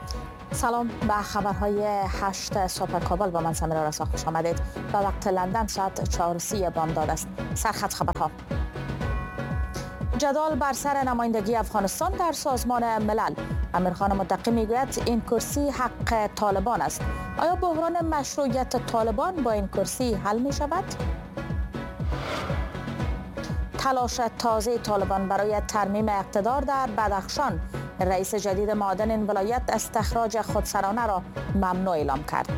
سلام به خبرهای 8 صبح کابل با من سمیرا رسا خوش آمدید. به وقت لندن ساعت 4:30 بامداد است. سرخط خبرها: جدال بر سر نمایندگی افغانستان در سازمان ملل. امیرخان متقی میگوید این کرسی حق طالبان است. آیا بحران مشروعیت طالبان با این کرسی حل می شود؟ تلاش تازه طالبان برای ترمیم اقتدار در بدخشان. رئیس جدید معادن این ولایت استخراج خودسرانه را ممنوع اعلام کرد.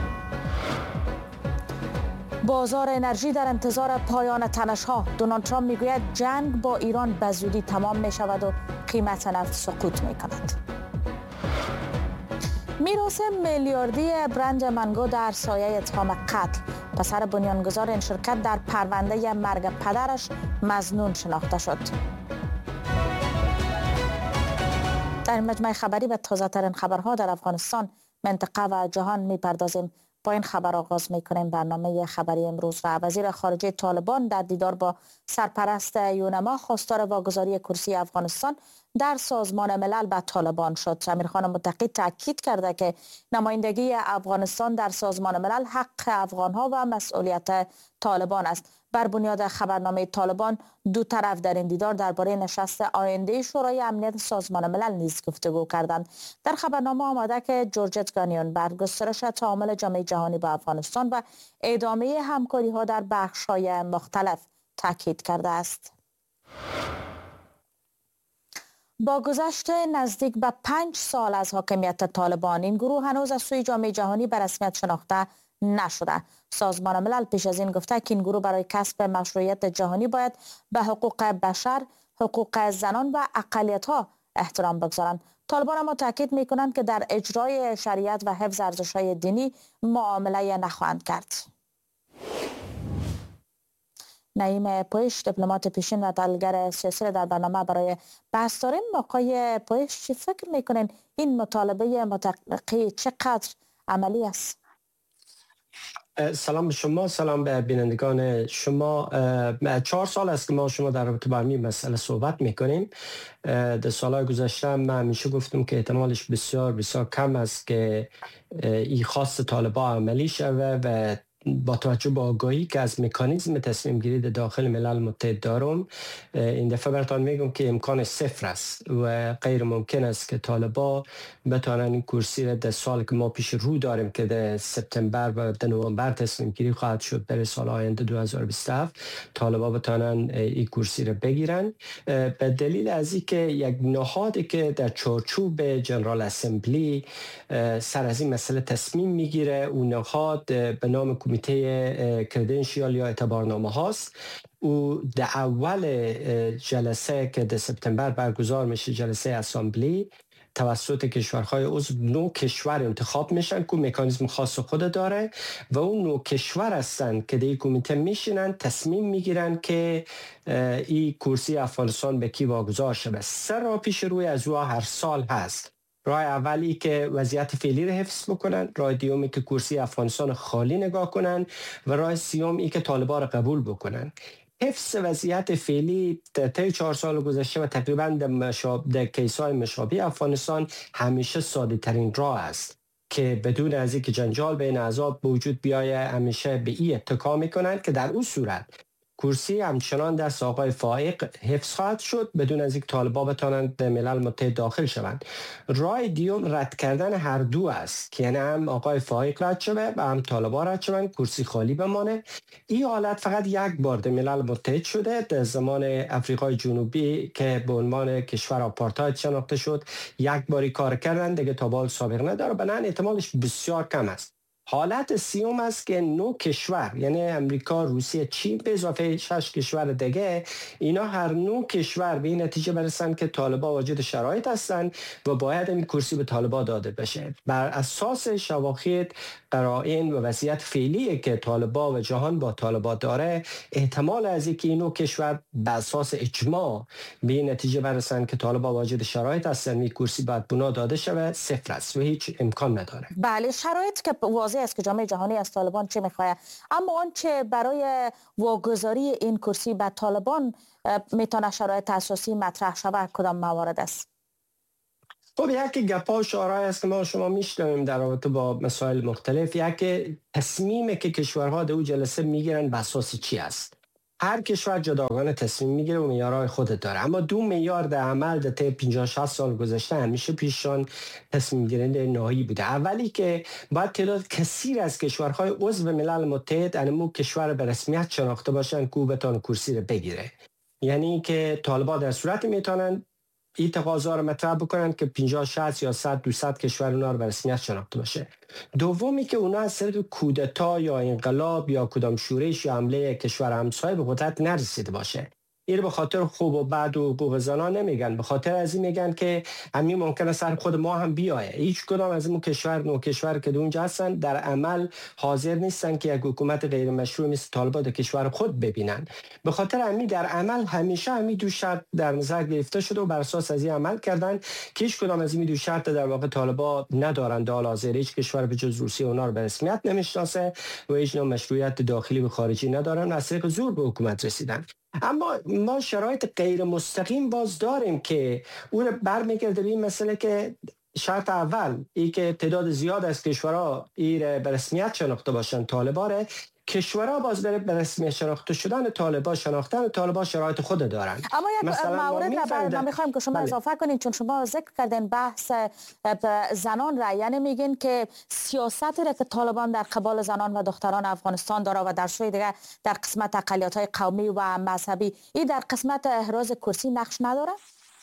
بازار انرژی در انتظار پایان تنش‌ها. دونالد ترامپ میگوید جنگ با ایران به زودی تمام می شود و قیمت نفت سقوط می کند. میراث میلیاردی برند منگو در سایه اتهام قتل. پسر بنیانگذار این شرکت در پرونده مرگ پدرش مظنون شناخته شد. در مجمع خبری به تازه ترین خبرها در افغانستان، منطقه و جهان میپردازیم. با این خبر آغاز میکنیم برنامه خبری امروز را. وزیر خارجه طالبان در دیدار با سرپرست یونما خواستار واگذاری کرسی افغانستان در سازمان ملل به طالبان شد. امیرخان متقی تاکید کرده که نمایندگی افغانستان در سازمان ملل حق افغانها و مسئولیت طالبان است. بر بنیاد خبرنامه طالبان، دو طرف در این دیدار درباره نشست آینده شورای امنیت سازمان ملل نیز گفتگو کردند. در خبرنامه آمده که جورجت گانیون بر گسترش تعامل جامعه جهانی با افغانستان و ادامه همکاری ها در بخش‌های مختلف تاکید کرده است. با گذشت نزدیک به 5 سال از حاکمیت طالبان، این گروه هنوز از سوی جامعه جهانی به رسمیت شناخته نشده. سازمان ملل پیش از این گفته که این گروه برای کسب مشروعیت جهانی باید به حقوق بشر، حقوق زنان و اقلیت‌ها احترام بگذارند. طالبان اما تاکید می‌کنند که در اجرای شریعت و حفظ ارزش‌های دینی معامله نخواهند کرد. نعیم پویش، دیپلمات پیشین و تحلیلگر سیاسی، در برنامه برای بحث داریم. آقای پویش، چی فکر میکنین این مطالبه متقی چقدر عملی است؟ سلام به شما، سلام به بینندگان شما. 4 سال است که ما شما در رابطه با این مسئله صحبت میکنیم. در سالهای گذشته من همیشه گفتم که احتمالش بسیار بسیار کم است که این خواست طالبان عملی شود و با توجه به آگاهی که از مکانیزم تصمیم گیری در داخل ملل متحد دارم، این دفعه براتون میگم که امکان صفر است و غیر ممکن است که طالبان بتوانند این کرسی را در سال که ما پیش رو داریم که در سپتامبر و در نوامبر تصمیم گیری خواهد شد برای سال آینده 2027 طالبان بتوانند این کرسی را بگیرن، به دلیل از اینکه یک نهادی که در چارچوب جنرال اسمبلی سر از این مسئله تصمیم میگیره، اون نهاد به نام کمیته کردنشیال یا اعتبارنامه هاست. او در اول جلسه که در سپتامبر برگزار میشه، جلسه اسمبلی، توسط کشورهای عضو 9 کشور انتخاب میشن که مکانیزم خاص خود داره و اون 9 کشور هستن که در این کمیته میشینن، تصمیم میگیرن که این کرسی افغانستان به کی واگذار شود. 3 راه پیش روی از او هر سال هست. راه اولی که وضعیت فعلی رو حفظ بکنن، راه دومی که کرسی افغانستان خالی نگاه کنن و راه سوم ای که طالبان رو قبول بکنن. حفظ وضعیت فعلی طی 4 سال گذشته و تقریبا در کیس‌های مشابه افغانستان همیشه ساده ترین راه است که بدون از اینکه جنجال بین احزاب وجود بیایه همیشه به این اتکا میکنن که در اون صورت کرسی همچنان دست آقای فائق حفظ خواهد شد بدون از اینکه طالبان بتوانند به ملل متحد داخل شوند. راه دیوم رد کردن هر دو است که یعنی هم آقای فائق رد شود و هم طالبان رد شوند، کرسی خالی بمانه. این حالت فقط یک بار در ملل متحد شده در زمان افریقای جنوبی که به عنوان کشور آپارتاید شناخته شد. یک باری کار کردن دیگه تا بال سابق نداره، بنابراین احتمالش بسیار کم است. حالت سیوم است که 9 کشور یعنی امریکا، روسیه، چین به اضافه 6 کشور دیگه، اینا هر 9 کشور به این نتیجه برسن که طالبان واجد شرایط هستند و باید این کرسی به طالبان داده بشه. بر اساس شواهد، قرائن و وضعیت فعلی که طالبان و جهان با طالبان داره، احتمال از اینکه این 9 کشور به اساس اجماع به این نتیجه برسن که طالبان واجد شرایط هستند این کرسی باید بنا داده شود صفر است و هیچ امکان نداره. بله، شرایط که واضح است که جامعه جهانی از طالبان چه میخواه، اما آنچه برای واگذاری این کرسی به طالبان میتونه شرایط اساسی مطرح شود کدام موارد است؟ خب یکی گپا و شعارهای است که ما شما میشنویم در رابطه با مسائل مختلف. یکی تصمیمی که کشورها در او جلسه میگیرن به اساس چی است؟ هر کشور جداگانه تصمیم میگیره و معیارهای خودت داره، اما 2 معیار در عمل در طی 50-60 سال گذشته همیشه پیششان تصمیم گیرنده نهایی بوده. اولی که باید تعداد کثیر از کشورهای عضو ملل متحد انمو کشور به رسمیت شناخته باشن که او بتونه کرسی رو بگیره. یعنی که طالبان در صورت میتونن این تقاضا رو مطرح بکنن که 50 60 یا 100 200 کشور اونا رو به رسمیت شناخته باشه. دومی که اونا از طریق کودتا یا انقلاب یا کدام شورش یا حمله کشور همسایه به قدرت نرسیده باشه. این به خاطر خوب و بد و حقوق زنان نمیگن، به خاطر از این میگن که همین ممکنه سر خود ما هم بیایه. هیچ کدام از این کشور که اونجا هستن در عمل حاضر نیستن که یک حکومت غیر مشروع مثل طالبان در کشور خود ببینن. به خاطر همین در عمل همیشه همین دو شرط در نظر گرفته شده و بر اساس از این عمل کردن که هیچ کدام از این دو شرط در واقع طالبان ندارن. در حال حاضر هیچ کشور به جز روسیه اونا رو به رسمیت نمیشناسه و هیچ نوع مشروعیت داخلی و خارجی ندارن، از طریق زور به حکومت رسیدن. اما ما شرایط غیر مستقیم باز داریم که اون برمیگرده به این مسئله که شرط اول ای که تعداد زیاد از کشورها این به رسمیت شناخته باشن طالبان، کشورها باز به رسمیت شناخته شدن طالبان شرایط خود دارن. اما یک مورد من میخوایم که شما اضافه کنید، چون شما ذکر کردین بحث زنان را، یعنی میگین که سیاستی را که طالبان در قبال زنان و دختران افغانستان داره و در سوی دیگه در قسمت اقلیت‌های قومی و مذهبی، این در قسمت احراز کرسی نقش نداره؟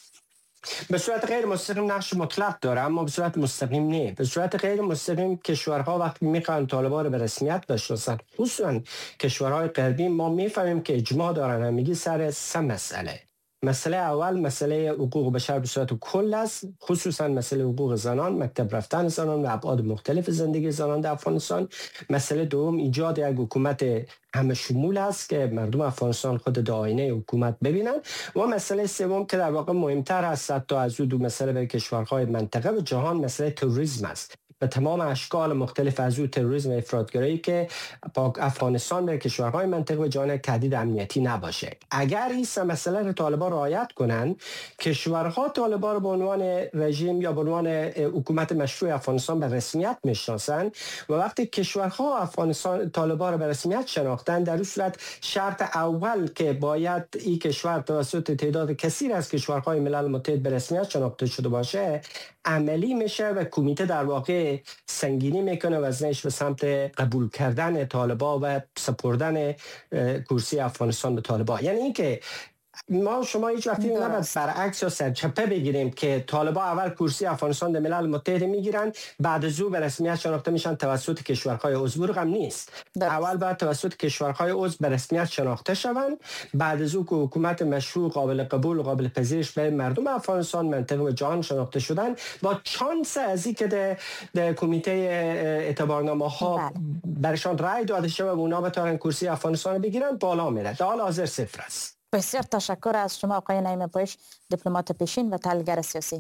به صورت غیر مستقیم نقش مطلق داره، اما به صورت مستقیم نه. به صورت غیر مستقیم کشورها وقتی میخوان طالبان رو به رسمیت بشناسن، خصوصا کشورهای غربی، ما میفهمیم که اجماع دارن همگی سر 3 مسئله. مسئله اول مسئله حقوق بشر به صورت کل است، خصوصا مسئله حقوق زنان، مکتب رفتن زنان و ابعاد مختلف زندگی زنان در افغانستان. مسئله دوم ایجاد یک حکومت همه شمول است که مردم افغانستان خود در آینه حکومت ببینن، و مسئله سوم که در واقع مهمتر است حتی از دو مسئله به کشورهای منطقه و جهان، مسئله تروریسم است. به تمام اشکال مختلف از او تروریسم و افراطگرایی که افغانستان به کشورهای منطقه و جهان تهدید امنیتی نباشه. اگر این سه مسئله رو طالبان رعایت کنن، کشورها طالبان رو به عنوان رژیم یا به عنوان حکومت مشروع افغانستان به رسمیت میشناسن، و وقتی کشورها افغانستان طالبان رو به رسمیت شناختن، در این صورت شرط اول که باید این کشور توسط تعداد کثیر از کشورهای ملل متحد به رسمیت شناخته شده باشه عملی میشه و کمیته در واقع سنگینی میکنه وزنش به سمت قبول کردن طالبان و سپردن کرسی افغانستان به طالبان. یعنی اینکه ما شما هیچ وقتی نباید برعکس یا سرچپه بگیریم که طالبان اول کرسی افغانستان در ملل متحد میگیرن، بعد از او به رسمیت شناخته میشن توسط کشورهای عضو. رقم نیست. اول باید توسط کشورهای عضو به رسمیت شناخته شوند، بعد از او که حکومت مشروع قابل قبول و قابل پذیرش به مردم افغانستان، منطقه و جهان شناخته شدن، با چانس از این که در کمیته اعتبارنامه ها برشان رای داده شده و اونا بتونن کرسی افغانستان بگیرن، بالا میره. در حال حاضر 0 است. بسیار تشکر از شما آقای نعیم پایش، دیپلمات پیشین و تحلیلگر سیاسی.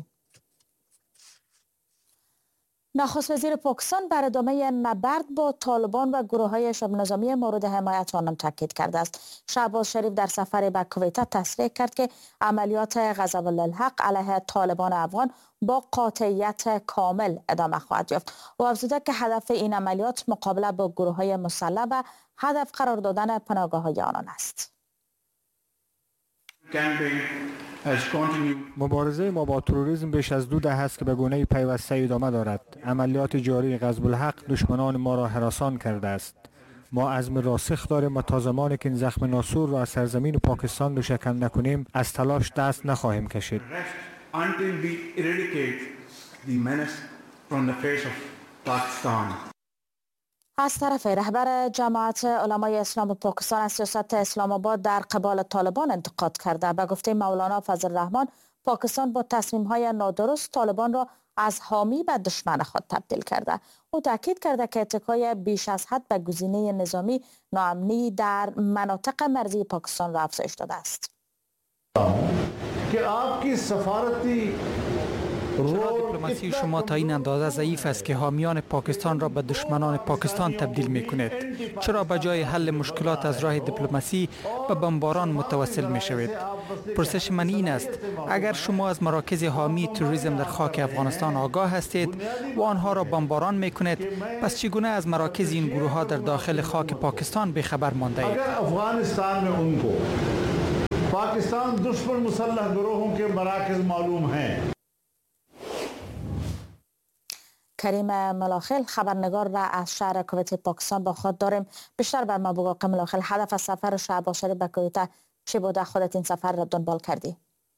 نخست وزیر پاکستان بر ادامه نبرد با طالبان و گروه‌های شبه نظامی مورد حمایت آنان تاکید کرده است. شهباز شریف در سفر به کویت تصریح کرد که عملیات غضب الحق علیه طالبان افغان با قاطعیت کامل ادامه خواهد یافت. او افزوده که هدف این عملیات مقابله با گروه‌های مسلح و هدف قرار دادن پناهگاه‌های آنان است. مبارزه ما با تروریسم بیش از 2 دهه است که به گونه پیوسته ادامه دارد. عملیات جاری غضب الحق دشمنان ما را هراسان کرده است. ما عزم راسخ داریم و تا زمانی که این زخم ناسور را از سرزمین پاکستان دوشکن نکنیم از تلاش دست نخواهیم کشید. از طرف رهبر جماعت علمای اسلام پاکستان از سیاست اسلام آباد در قبال طالبان انتقاد کرده. به گفته مولانا فضل الرحمن، پاکستان با تصمیم‌های نادرست طالبان را از حامی به دشمن خود تبدیل کرده. او تاکید کرده که اتکای بیش از حد به گزینه نظامی ناامنی در مناطق مرزی پاکستان را افزایش داده است. که आपकी सफारती چرا دیپلماسی شما تا این اندازه ضعیف است که حامیان پاکستان را به دشمنان پاکستان تبدیل می کند؟ چرا به جای حل مشکلات از راه دیپلماسی به بمباران متوسل می شوید؟ پرسش من این است: اگر شما از مراکز حامی تروریسم در خاک افغانستان آگاه هستید و آنها را بمباران می کنید، پس چگونه از مراکز این گروه ها در داخل خاک پاکستان به خبر مانده اید؟ اگر افغانستان में उनको पाकिस्तान दुश्मन मुसल्लह गिरोहों के मराकज मालूम हैं. کریم ملاخل خبرنگار را از شهر کویت پاکستان با خود داریم. بیشتر بر ما بگو که ملاخل، هدف از سفر شهباز شریف به کویت چی بوده؟ خودت این سفر را دنبال کردی؟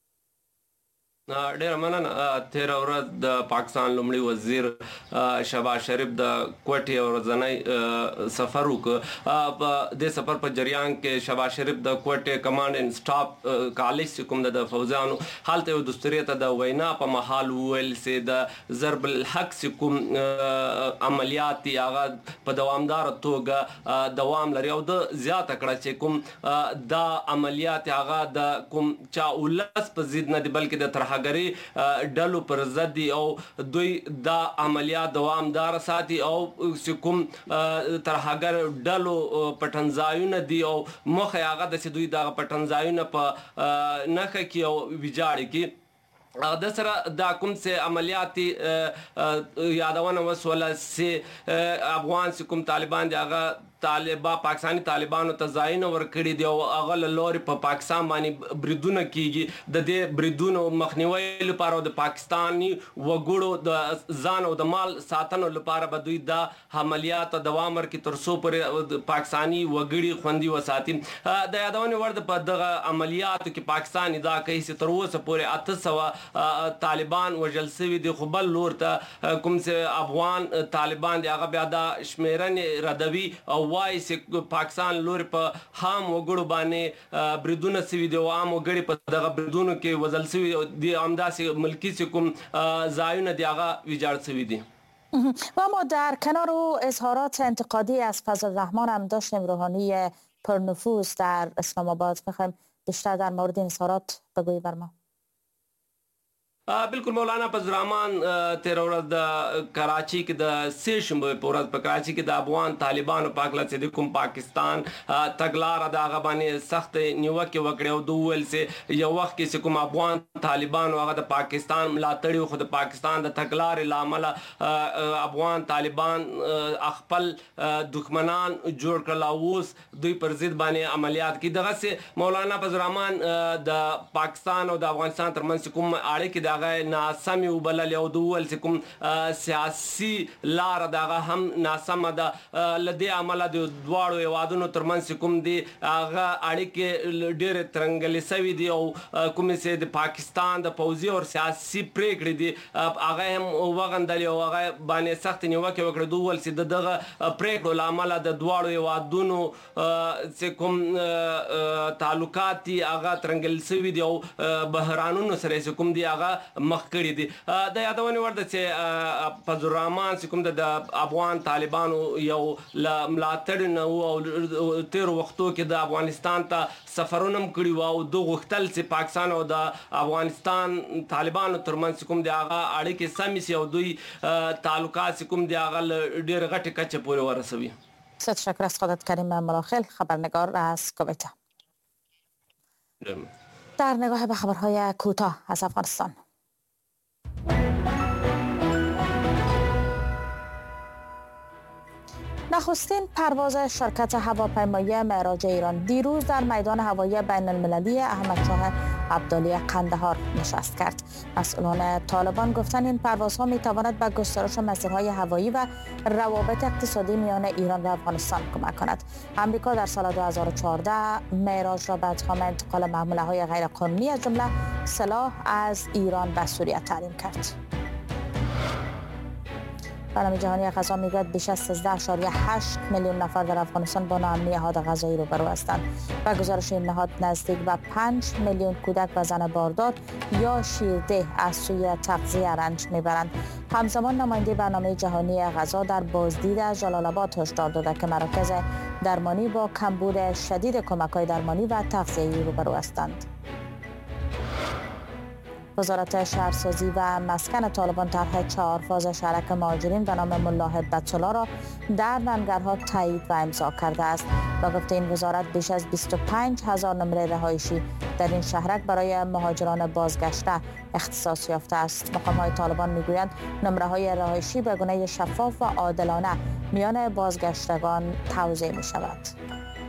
ډیر مننه. تیر ورځ د پاکستان لومړي وزیر شهباز شریف د کوټې ورځنی سفر وکړ. په دې سفر په جریان کې شهباز شریف د کوټې کمانډ اینډ سټاف کالج کوم د فوجانو حالت او دستوریت د وینا په محل ویل سي د ضرب الحق کوم عملیات هغه په دوامدار توګه دوام لري او د زیاته کړه چې کوم دا عملیات هغه د کوم چا ولس په ضد نه دی بلکې د ترهګری ډلو پر ضد دي او دوی دا عملیات دوامدار ساتي او کوم ترهګر ډلو پټنځایونه دي او مخه هغه د دوی د پټنځایونه په نخه کې او ویجاړ کې د سره دا کوم څه عملیاتي یادونه وسوله سي افغان کوم طالبان دي هغه پاکستانی طالبانو ته ځایونه ورکړي دي او هغه لوري په پاکستان باندې بریدونه کیږي. د دې بریدونو مخنیوي لپاره د پاکستانی وګړو د ځان او د مال ساتنو لپاره به دوی دا عملیات دوام ورکړي تر څو پر پاکستانی وګړي خوندي وساتي. د یادونه ورده په دغه عملیاتو کې پاکستان دا کوي چې تر اوسه پورې 800 طالبان وژل شوي دي، خو بل لور ته کوم څه افغان طالبان دي هغه بیا دا شمیرنې ردوي او وایي چې پاکستان لوري په خام وګړو باندې بریدونه سوي دي او عام وګړي په دغه بریدونو کې وژل شوي دي. همداسې ملکي کوم ځایونه دي هغه ویجاړ شوي دي. و اما در کنار او اظهارات انتقادی از فضل الرحمن هم داشتیم، روحانی پرنفوذ در اسلام آباد. میخوایم بیشتر در مورد این اظهارات بگویی بر ما. بالکل مولانا فضل الرحمن تیر ورځ د کراچي کې د سه شنبه په ورځ په کراچي کې د افغان طالبانو په اړه چې کوم پاکستان تګلار د هغه باندې سخت نیوکه وکړه او دوه ول سه یو وخت کې کوم افغان طالبانو هغه د پاکستان ملاتړي خو د پاکستان د تګلار لامل افغان طالبان خپل دښمنان جوړ کړل او اوس دوی پر ضد باندې عملیات کوي. دغه سه مولانا فضل الرحمن د پاکستان او د افغانستان ترمنځ کوم اړیکې ناسمي وبلل او دوول کوم سیاسي لار دغه هم ناسمه ده لدی عمله د دواړو هیوادونو ترمنځ کوم دي هغه اړیکې ډېر ترنګلې سوي دي او کوم چې د پاکستان د پوځي او سیاسي پریکړې دي هغه هم وغندل او هغه باندې سخت نیوکه وکړه. دوول چې دغه پریکړو لامل د دواړو هیوادونو چې کوم تعلقات دي هغه ترنګل سوي دي او بحرانونو سره کوم دي هغه مخ کړی دي. د یادونه ورده چې فضل الرحمن کوم د افغان طالبانو یو ملاتړ نه او تیر وختو کې د افغانستان ته سفرونه کړی او د غختل چې پاکستان او د افغانستان طالبانو ترمنځ کوم دی هغه اړیکې سمې سي او دوی تعلقات کوم دی هغه ډېر غټه کچه پورې ورسوي. ست شکر از خودت کریم ملاخل، خبرنگار از کویت. در نگاه به خبرهای کوتاه از افغانستان. نخستین پرواز شرکت هواپیمایی معراج ایران دیروز در میدان هوایی بین المللی احمد شاه ابدالی قندهار نشست کرد. مسئولان طالبان گفتند این پروازها می تواند به گسترش مسیرهای هوایی و روابط اقتصادی میان ایران و افغانستان کمک کند. آمریکا در سال 2014 معراج را به اتهام انتقال محموله‌های غیرقانونی از جمله سلاح از ایران به سوریه تحریم کرد. برنامه جهانی غذا میگوید بیش از 13.8 میلیون نفر در افغانستان با ناامنی حاد غذایی روبرو هستند. با گزارش این نهاد نزدیک به 5 میلیون کودک و زن باردار یا شیرده از سوی تغذیه رنج میبرند. همزمان نماینده برنامه جهانی غذا در بازدید از جلال آباد هشدار داده که مراکز درمانی با کمبود شدید کمک‌های درمانی و تغذیه‌ای روبرو هستند. وزارت شهرسازی و مسکن طالبان طرح 4 فاز شهرک مهاجرین به نام ملا هبت‌الله را در لنگرها تایید و امضا کرده است. با گفته این وزارت بیش از 25,000 نمره رهایشی در این شهرک برای مهاجران بازگشته اختصاص یافته است. مقام‌های طالبان میگویند نمره‌های رهایشی به گونه شفاف و عادلانه میان بازگشتگان توزیع می شود.